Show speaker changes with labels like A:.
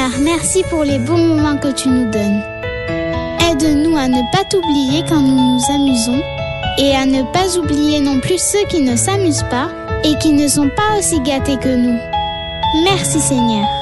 A: Seigneur, merci pour les bons moments que tu nous donnes. Aide-nous à ne pas t'oublier quand nous nous amusons et à ne pas oublier non plus ceux qui ne s'amusent pas et qui ne sont pas aussi gâtés que nous. Merci Seigneur.